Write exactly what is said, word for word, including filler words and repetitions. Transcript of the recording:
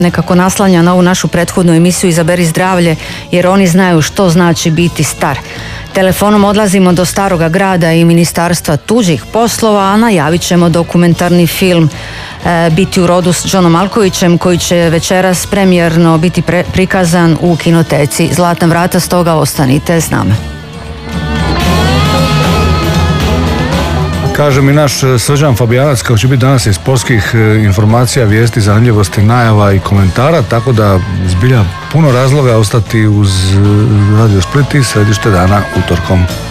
nekako naslanja na ovu našu prethodnu emisiju Izaberi zdravlje, jer oni znaju što znači biti star. Telefonom odlazimo do Staroga grada i Ministarstva tuđih poslova, a najavit ćemo dokumentarni film e, Biti u rodu s Johnom Malkovićem, koji će večeras premijerno biti pre- prikazan u kinoteci Zlatna vrata, stoga ostanite s nama. Kaže mi naš Srđan Fabijanac kako će biti danas iz sportskih informacija, vijesti, zanimljivosti, najava i komentara, tako da zbilja puno razloga ostati uz Radio Split i središte dana utorkom.